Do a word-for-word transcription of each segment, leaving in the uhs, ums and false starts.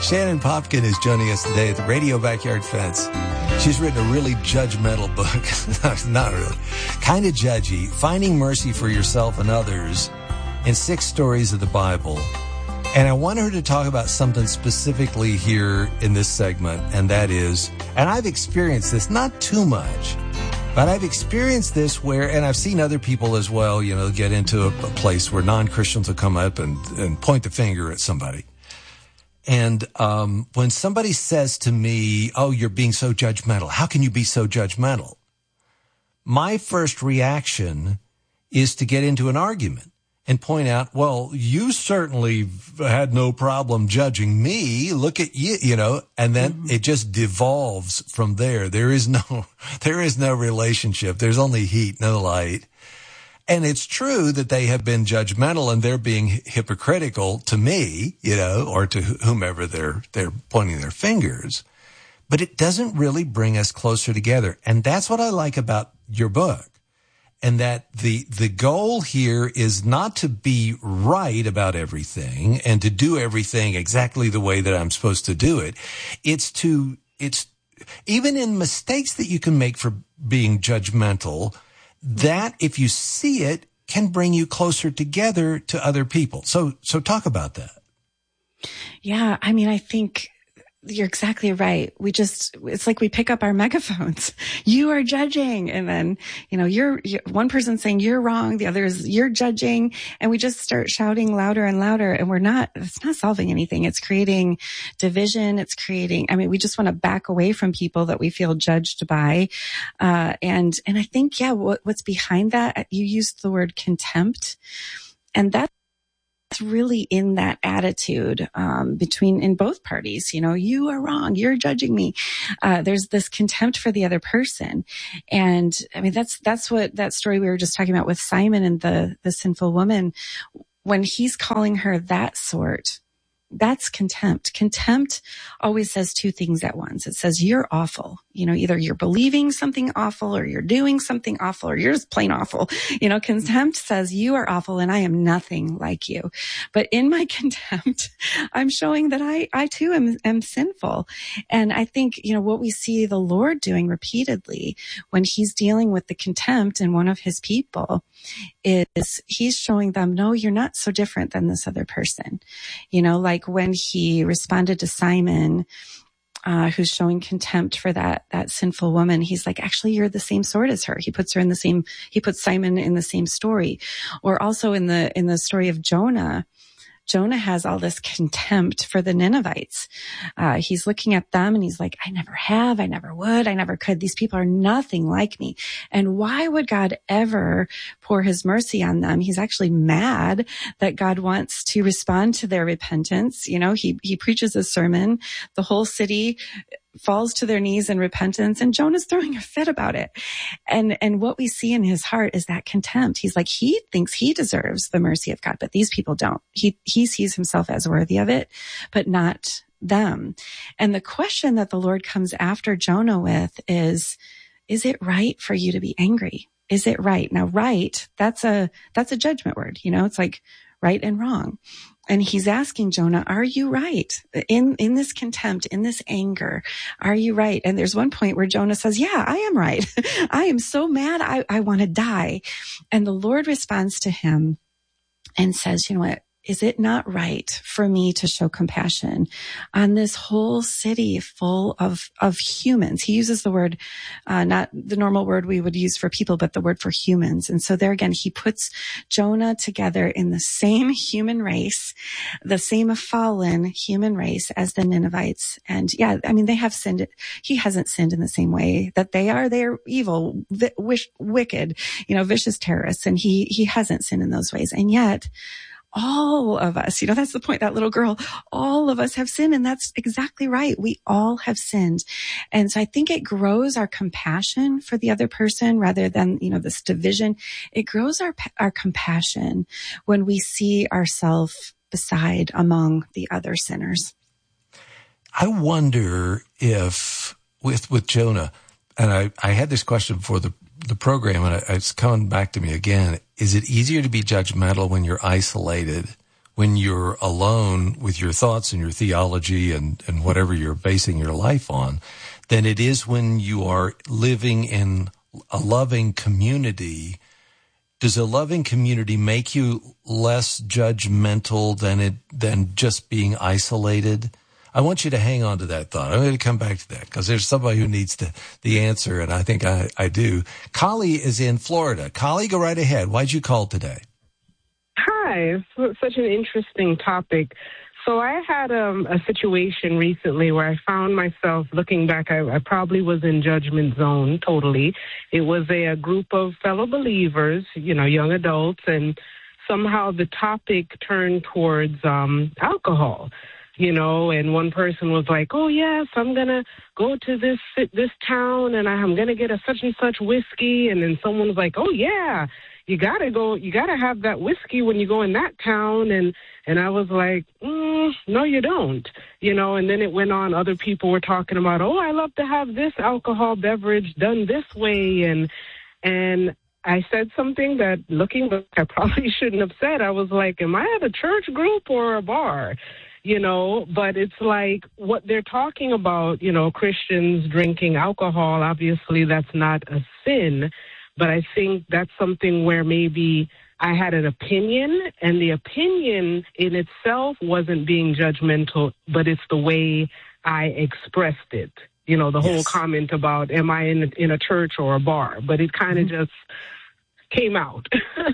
Shannon Popkin is joining us today at the Radio Backyard Fence. She's written a really judgmental book. Not really. Kind of judgy. Finding Mercy for Yourself and Others in Six Stories of the Bible. And I want her to talk about something specifically here in this segment, and that is, and I've experienced this, not too much, but I've experienced this where, and I've seen other people as well, you know, get into a, a place where non-Christians will come up and, and point the finger at somebody. And um, when somebody says to me, oh, you're being so judgmental, how can you be so judgmental? My first reaction is to get into an argument and point out, well, you certainly had no problem judging me. Look at you, you know, and then mm-hmm. it just devolves from there. There is no, there is no relationship. There's only heat, no light. And it's true that they have been judgmental and they're being hypocritical to me, you know, or to whomever they're, they're pointing their fingers. But it doesn't really bring us closer together. And that's what I like about your book. And that the, the goal here is not to be right about everything and to do everything exactly the way that I'm supposed to do it. It's to, it's even in mistakes that you can make for being judgmental, that if you see it can bring you closer together to other people. So, so talk about that. Yeah. I mean, I think you're exactly right. We just, it's like we pick up our megaphones. You are judging. And then, you know, you're, you're one person saying you're wrong. The other is you're judging. And we just start shouting louder and louder. And we're not, it's not solving anything. It's creating division. It's creating, I mean, we just want to back away from people that we feel judged by. Uh, and, and I think, yeah, what, what's behind that, you used the word contempt, and that's really in that attitude, um, between, in both parties, you know, you are wrong, you're judging me. Uh, there's this contempt for the other person. And I mean, that's, that's what that story we were just talking about with Simon and the, the sinful woman, when he's calling her that sort, that's contempt. Contempt always says two things at once. It says you're awful. You know, either you're believing something awful or you're doing something awful or you're just plain awful. You know, contempt says you are awful and I am nothing like you. But in my contempt, I'm showing that I, I too am, am sinful. And I think, you know, what we see the Lord doing repeatedly when he's dealing with the contempt in one of his people is he's showing them, no, you're not so different than this other person. You know, like when he responded to Simon, Uh, who's showing contempt for that, that sinful woman. He's like, actually, you're the same sort as her. He puts her in the same, he puts Simon in the same story. Or also in the, in the story of Jonah, Jonah has all this contempt for the Ninevites. Uh, he's looking at them and he's like, I never have, I never would, I never could. These people are nothing like me. And why would God ever pour his mercy on them? He's actually mad that God wants to respond to their repentance. You know, he, he preaches a sermon. The whole city falls to their knees in repentance, and Jonah's throwing a fit about it. And, and what we see in his heart is that contempt. He's like, he thinks he deserves the mercy of God, but these people don't. He, he sees himself as worthy of it, but not them. And the question that the Lord comes after Jonah with is, is it right for you to be angry? Is it right? Now, right, that's a, that's a judgment word. You know, it's like right and wrong. And he's asking Jonah, are you right? In, in this contempt, in this anger, are you right? And there's one point where Jonah says, yeah, I am right. I am so mad. I, I want to die. And the Lord responds to him and says, you know what? Is it not right for me to show compassion on this whole city full of, of humans? He uses the word, uh, not the normal word we would use for people, but the word for humans. And so there again, he puts Jonah together in the same human race, the same fallen human race as the Ninevites. And yeah, I mean, they have sinned. He hasn't sinned in the same way that they are. They're evil, vi- wish, wicked, you know, vicious terrorists. And he, he hasn't sinned in those ways. And yet, all of us, you know, that's the point, that little girl, all of us have sinned. And that's exactly right. We all have sinned. And so I think it grows our compassion for the other person rather than, you know, this division. It grows our, our compassion when we see ourselves beside among the other sinners. I wonder if with, with Jonah, and I, I had this question for the the program, and it's coming back to me again. Is it easier to be judgmental when you're isolated, when you're alone with your thoughts and your theology and, and whatever you're basing your life on than it is when you are living in a loving community. Does a loving community make you less judgmental than it than just being isolated? I want you to hang on to that thought. I'm going to come back to that because there's somebody who needs the, the answer, and I think I, I do. Kali is in Florida. Kali, go right ahead. Why'd you call today? Hi. It's such an interesting topic. So I had um, a situation recently where I found myself looking back. I, I probably was in judgment zone totally. It was a, a group of fellow believers, you know, young adults, and somehow the topic turned towards um, alcohol. You know, and one person was like, oh, yes, I'm going to go to this this town and I'm going to get a such and such whiskey. And then someone was like, oh, yeah, you got to go. You got to have that whiskey when you go in that town. And and I was like, mm, no, you don't. You know, and then it went on. Other people were talking about, oh, I love to have this alcohol beverage done this way. And and I said something that looking back, I probably shouldn't have said. I was like, am I at a church group or a bar? You know, but it's like what they're talking about, you know, Christians drinking alcohol, obviously that's not a sin, but I think that's something where maybe I had an opinion, and the opinion in itself wasn't being judgmental, but it's the way I expressed it. You know, the yes. whole comment about, am I in, in a church or a bar? But it kind of mm-hmm. just came out,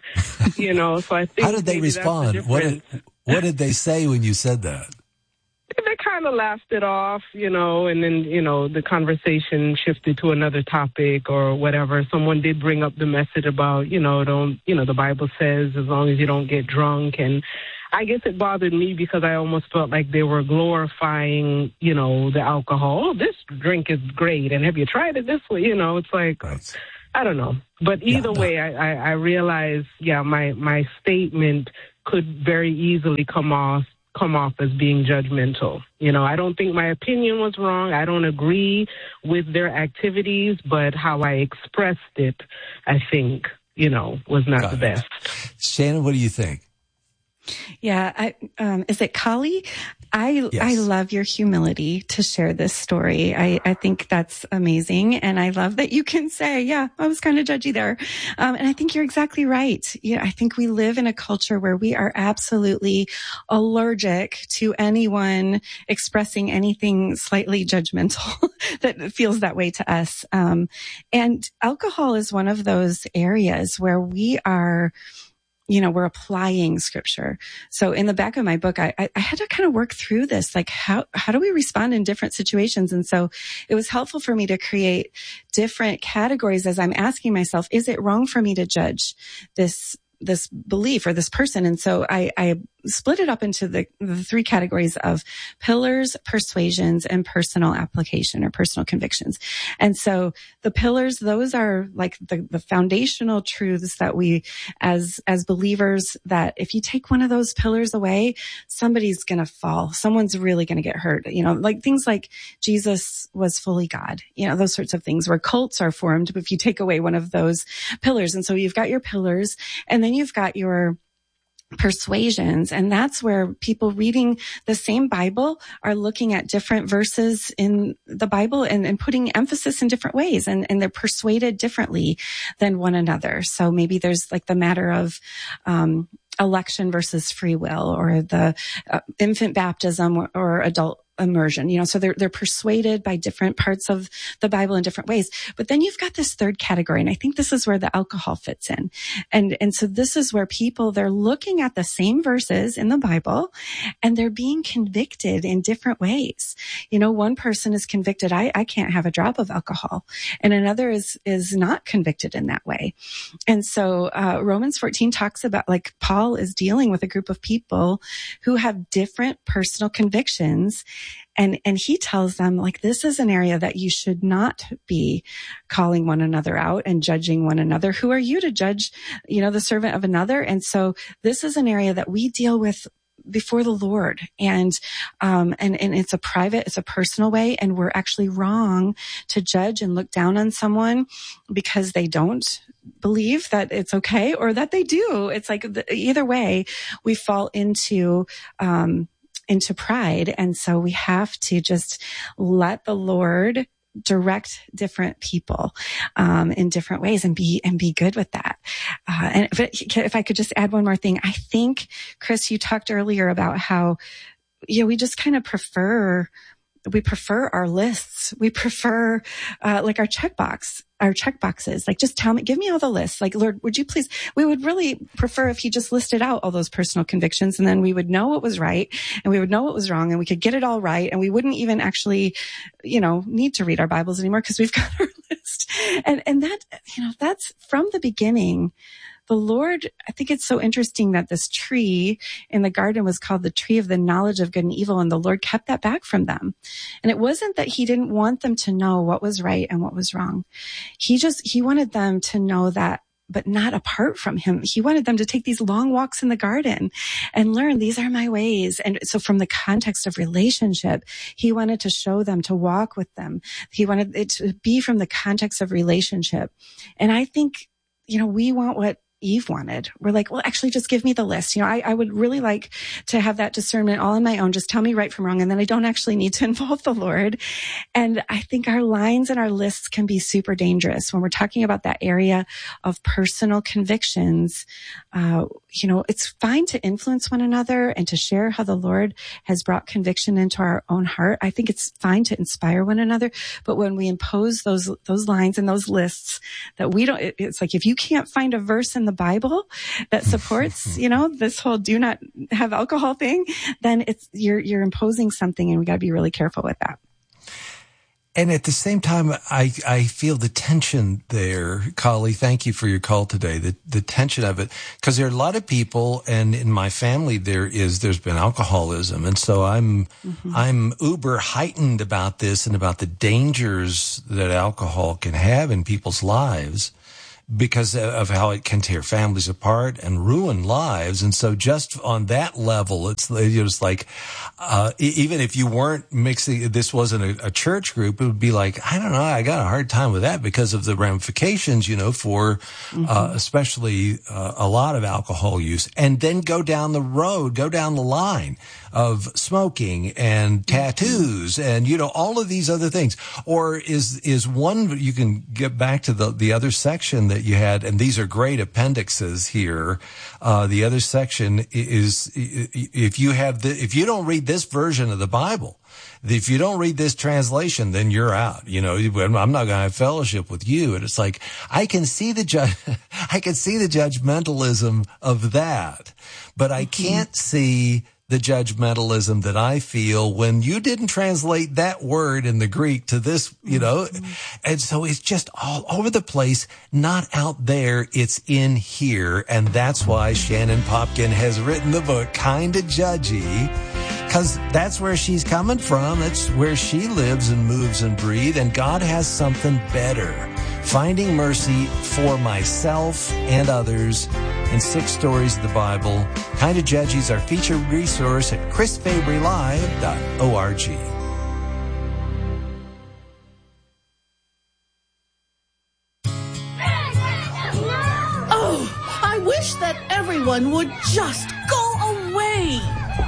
you know, so I think. How did they respond? What did, what did they say when you said that? They kind of laughed it off, you know, and then, you know, the conversation shifted to another topic or whatever. Someone did bring up the message about, you know, don't, you know, the Bible says as long as you don't get drunk. And I guess it bothered me because I almost felt like they were glorifying, you know, the alcohol. Oh, this drink is great. And have you tried it this way? You know, it's like, right. I don't know. But either yeah, no. way, I, I, I realize, yeah, my, my statement could very easily come off come off as being judgmental. You know, I don't think my opinion was wrong. I don't agree with their activities, but how I expressed it, I think, you know, was not Got the it. best. Shannon, what do you think? Yeah. I, um, is it Kali? I, yes. I love your humility to share this story. I, I think that's amazing. And I love that you can say, yeah, I was kind of judgy there. Um, and I think you're exactly right. Yeah, I think we live in a culture where we are absolutely allergic to anyone expressing anything slightly judgmental that feels that way to us. Um, and alcohol is one of those areas where we are, you know, we're applying scripture. So in the back of my book, I, I had to kind of work through this, like how, how do we respond in different situations? And so it was helpful for me to create different categories as I'm asking myself, is it wrong for me to judge this, this belief or this person? And so I, I split it up into the, the three categories of pillars, persuasions, and personal application or personal convictions. And so the pillars, those are like the, the foundational truths that we, as, as believers, that if you take one of those pillars away, somebody's going to fall. Someone's really going to get hurt. You know, like things like Jesus was fully God, you know, those sorts of things where cults are formed if you take away one of those pillars. And so you've got your pillars, and then you've got your persuasions. And that's where people reading the same Bible are looking at different verses in the Bible and, and putting emphasis in different ways. And, and they're persuaded differently than one another. So maybe there's like the matter of, um, election versus free will, or the uh, infant baptism or, or adult immersion, you know, so they're, they're persuaded by different parts of the Bible in different ways. But then you've got this third category. And I think this is where the alcohol fits in. And, and so this is where people, they're looking at the same verses in the Bible and they're being convicted in different ways. You know, one person is convicted, I, I can't have a drop of alcohol. And another is, is not convicted in that way. And so, uh, Romans fourteen talks about, like, Paul is dealing with a group of people who have different personal convictions. And, and he tells them, like, this is an area that you should not be calling one another out and judging one another. Who are you to judge, you know, the servant of another? And so this is an area that we deal with before the Lord. And, um, and, and it's a private, it's a personal way. And we're actually wrong to judge and look down on someone because they don't believe that it's okay or that they do. It's like the, either way, we fall into, um, into pride. And so we have to just let the Lord direct different people, um, in different ways and be, and be good with that. Uh, and if, if I could just add one more thing, I think, Chris, you talked earlier about how, you know, we just kind of prefer, we prefer our lists. We prefer, uh, like our checkbox, our check boxes. Like, just tell me, give me all the lists. Like, Lord, would you please, we would really prefer if he just listed out all those personal convictions, and then we would know what was right and we would know what was wrong and we could get it all right. And we wouldn't even actually, you know, need to read our Bibles anymore because we've got our list. And, and that, you know, that's from the beginning. The Lord, I think it's so interesting that this tree in the garden was called the tree of the knowledge of good and evil, and the Lord kept that back from them. And it wasn't that he didn't want them to know what was right and what was wrong. He just, he wanted them to know that, but not apart from him. He wanted them to take these long walks in the garden and learn, these are my ways. And so from the context of relationship, he wanted to show them, to walk with them. He wanted it to be from the context of relationship. And I think, you know, we want what Eve wanted. We're like, well, actually just give me the list. You know, I, I would really like to have that discernment all on my own. Just tell me right from wrong. And then I don't actually need to involve the Lord. And I think our lines and our lists can be super dangerous when we're talking about that area of personal convictions. Uh, you know, it's fine to influence one another and to share how the Lord has brought conviction into our own heart. I think it's fine to inspire one another. But when we impose those, those lines and those lists that we don't, it's like, if you can't find a verse in the Bible that supports, you know, this whole do not have alcohol thing, then it's, you're, you're imposing something, and we got to be really careful with that. And at the same time, I, I feel the tension there, Kali. Thank you for your call today. The, the tension of it, because there are a lot of people, and in my family, there is, there's been alcoholism. And so I'm, mm-hmm. I'm uber heightened about this and about the dangers that alcohol can have in people's lives, because of how it can tear families apart and ruin lives. And so just on that level, it's, it's like, uh, even if you weren't mixing, this wasn't a, a church group, it would be like, I don't know, I got a hard time with that because of the ramifications, you know, for, mm-hmm. uh, especially, uh, a lot of alcohol use. And then go down the road, go down the line of smoking and tattoos and, you know, all of these other things. Or is, is one, you can get back to the, the other section that you had, and these are great appendixes here. Uh, the other section is, if you have the, if you don't read this version of the Bible, if you don't read this translation, then you're out. You know, I'm not going to have fellowship with you. And it's like, I can see the ju- I can see the judgmentalism of that, but I can't see the judgmentalism that I feel when you didn't translate that word in the Greek to this, you know, mm-hmm. and so it's just all over the place, not out there, it's in here. And that's why Shannon Popkin has written the book, Kinda Judgy, because that's where she's coming from. That's where she lives and moves and breathes. And God has something better. Finding mercy for myself and others in six stories of the Bible. Kinda Judgy is our featured resource at chris fabry live dot org. Oh, I wish that everyone would just go away.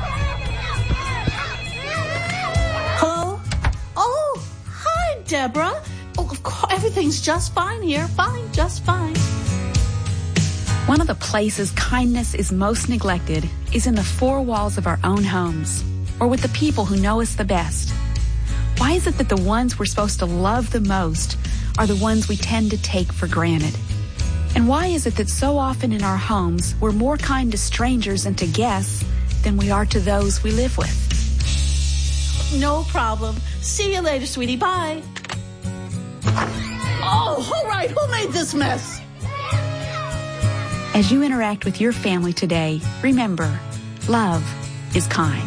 Hello? Oh, hi, Deborah. Oh, of course, everything's just fine here. Fine, just fine. One of the places kindness is most neglected is in the four walls of our own homes, or with the people who know us the best. Why is it that the ones we're supposed to love the most are the ones we tend to take for granted? And why is it that so often in our homes we're more kind to strangers and to guests than we are to those we live with? No problem. See you later, sweetie. Bye. Oh, all right. Who made this mess? As you interact with your family today, remember, love is kind.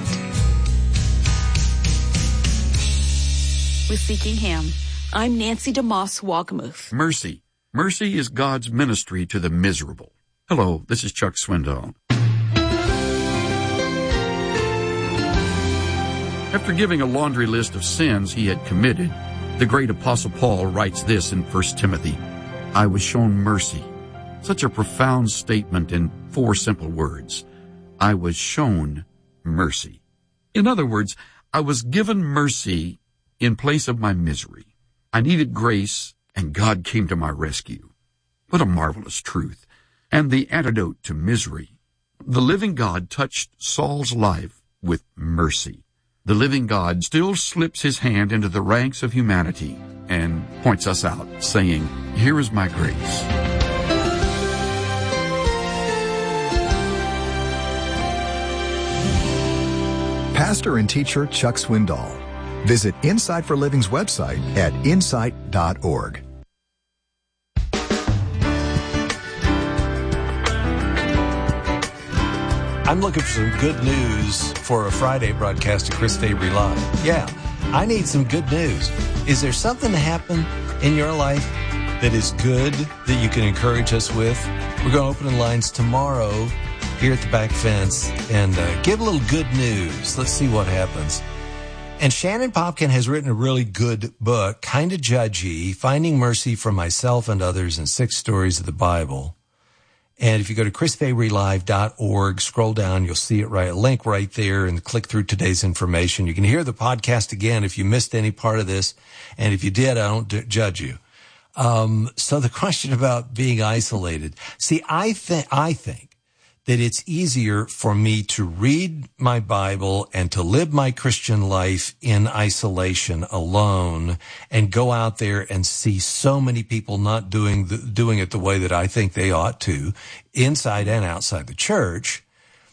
With Seeking Him, I'm Nancy DeMoss Wagamuth. Mercy. Mercy is God's ministry to the miserable. Hello, this is Chuck Swindoll. After giving a laundry list of sins he had committed, the great Apostle Paul writes this in First Timothy, I was shown mercy. Such a profound statement in four simple words. I was shown mercy. In other words, I was given mercy in place of my misery. I needed grace, and God came to my rescue. What a marvelous truth, and the antidote to misery. The living God touched Saul's life with mercy. The living God still slips his hand into the ranks of humanity and points us out, saying, here is my grace. Pastor and teacher Chuck Swindoll. Visit Insight for Living's website at insight dot org. I'm looking for some good news for a Friday broadcast of Chris Fabry Live. Yeah, I need some good news. Is there something that happened in your life that is good that you can encourage us with? We're going to open the lines tomorrow here at the back fence and uh, give a little good news. Let's see what happens. And Shannon Popkin has written a really good book, Kinda Judgy, Finding Mercy for Myself and Others in Six Stories of the Bible. And if you go to chris fabry live dot org, scroll down, you'll see it right, a link right there, and click through today's information. You can hear the podcast again if you missed any part of this. And if you did, I don't d- judge you. Um, so the question about being isolated. See, I think, I think that it's easier for me to read my Bible and to live my Christian life in isolation alone and go out there and see so many people not doing the, doing it the way that I think they ought to, inside and outside the church,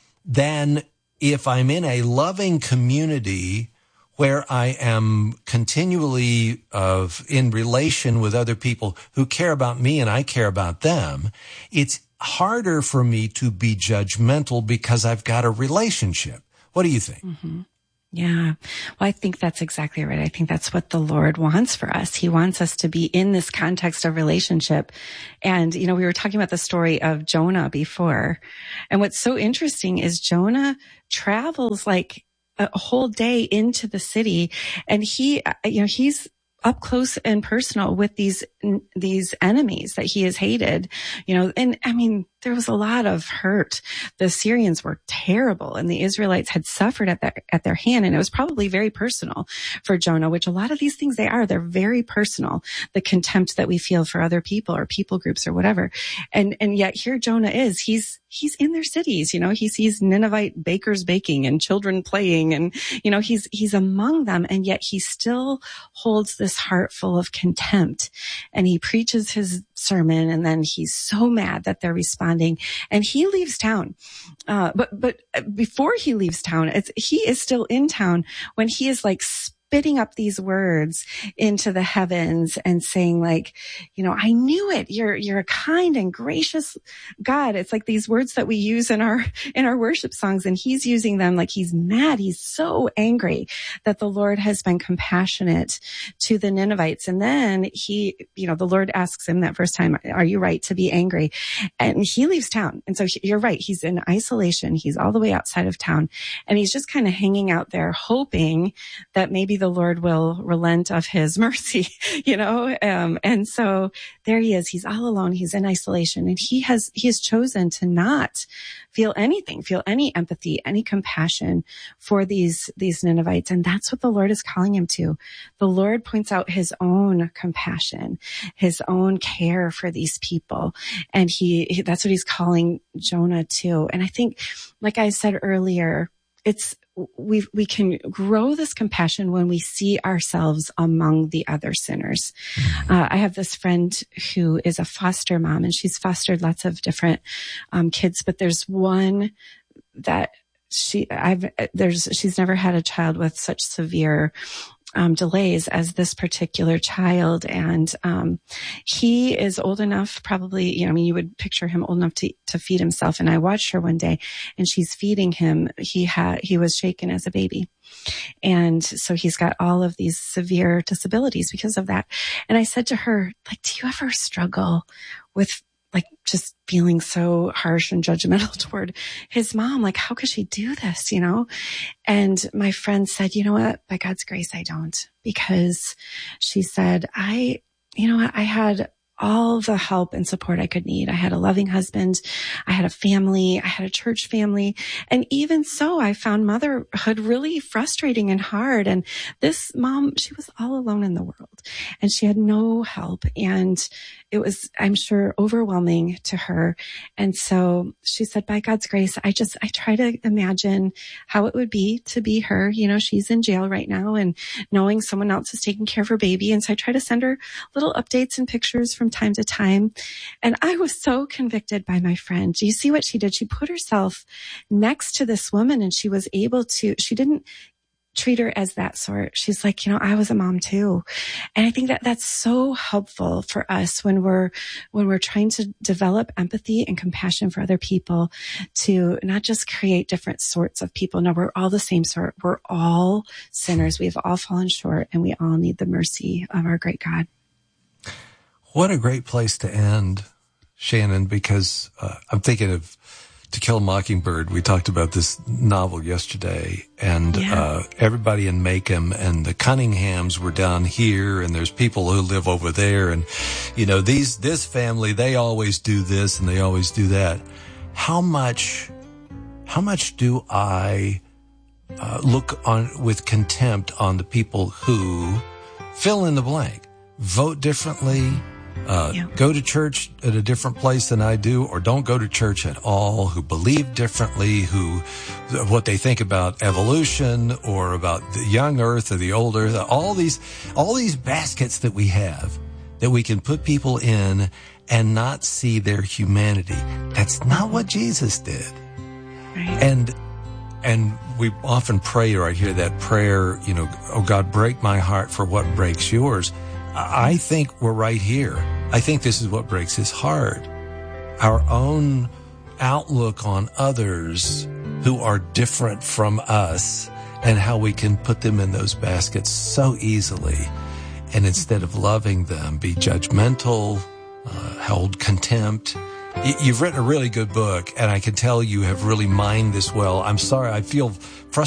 than if I'm in a loving community where I am continually of in relation with other people who care about me and I care about them. It's harder for me to be judgmental because I've got a relationship. What do you think? Mm-hmm. Yeah. Well, I think that's exactly right. I think that's what the Lord wants for us. He wants us to be in this context of relationship. And, you know, we were talking about the story of Jonah before. And what's so interesting is Jonah travels like a whole day into the city, and he, you know, he's up close and personal with these, these enemies that he has hated, you know, and I mean, there was a lot of hurt. The Syrians were terrible and the Israelites had suffered at their, at their hand. And it was probably very personal for Jonah, which a lot of these things they are, they're very personal. The contempt that we feel for other people or people groups or whatever. And, and yet here Jonah is, he's, he's in their cities, you know, he sees Ninevite bakers baking and children playing and, you know, he's, he's among them. And yet he still holds this heart full of contempt and he preaches his sermon and then he's so mad that they're responding and he leaves town. Uh, but, but before he leaves town, it's, he is still in town when he is like spitting up these words into the heavens and saying like, you know, I knew it. You're, you're a kind and gracious God. It's like these words that we use in our, in our worship songs. And he's using them like he's mad. He's so angry that the Lord has been compassionate to the Ninevites. And then he, you know, the Lord asks him that first time, are you right to be angry? And he leaves town. And so he, you're right. He's in isolation. He's all the way outside of town and he's just kind of hanging out there hoping that maybe the Lord will relent of his mercy, you know? Um, and so there he is. He's all alone. He's in isolation and he has, he has chosen to not feel anything, feel any empathy, any compassion for these, these Ninevites. And that's what the Lord is calling him to. The Lord points out his own compassion, his own care for these people. And he, he that's what he's calling Jonah to. And I think, like I said earlier, it's, we we can grow this compassion when we see ourselves among the other sinners. Mm-hmm. Uh, I have this friend who is a foster mom, and she's fostered lots of different um, kids, but there's one that she I've there's she's never had a child with such severe Um, delays as this particular child. And, um, he is old enough, probably, you know, I mean, you would picture him old enough to, to feed himself. And I watched her one day and she's feeding him. He had, he was shaken as a baby. And so he's got all of these severe disabilities because of that. And I said to her, like, do you ever struggle with like just feeling so harsh and judgmental toward his mom. Like, how could she do this, you know? And my friend said, you know what? By God's grace, I don't, because she said, I, you know what? I had all the help and support I could need. I had a loving husband. I had a family. I had a church family. And even so, I found motherhood really frustrating and hard. And this mom, she was all alone in the world and she had no help. And it was, I'm sure, overwhelming to her. And so she said, by God's grace, I just, I try to imagine how it would be to be her. You know, she's in jail right now and knowing someone else is taking care of her baby. And so I try to send her little updates and pictures from time to time. And I was so convicted by my friend. Do you see what she did? She put herself next to this woman and she was able to, she didn't treat her as that sort. She's like, you know, I was a mom too. And I think that that's so helpful for us when we're, when we're trying to develop empathy and compassion for other people, to not just create different sorts of people. No, we're all the same sort. We're all sinners. We've all fallen short and we all need the mercy of our great God. What a great place to end, Shannon, because uh, I'm thinking of To Kill a Mockingbird. We talked about this novel yesterday, and Yeah. uh, everybody in Macomb and the Cunninghams were down here, and there's people who live over there, and you know, these this family, they always do this and they always do that. How much, how much do I uh, look on with contempt on the people who fill in the blank, vote differently, Uh, Yeah. go to church at a different place than I do, or don't go to church at all, who believe differently, who, what they think about evolution or about the young earth or the old earth, all these, all these baskets that we have that we can put people in and not see their humanity. That's not what Jesus did. Right. And, and we often pray right here, that prayer, you know, oh God, break my heart for what breaks yours. I think we're right here. I think this is what breaks his heart. Our own outlook on others who are different from us and how we can put them in those baskets so easily. And instead of loving them, be judgmental, uh, hold contempt. You've written a really good book, and I can tell you have really mined this well. I'm sorry, I feel frustrated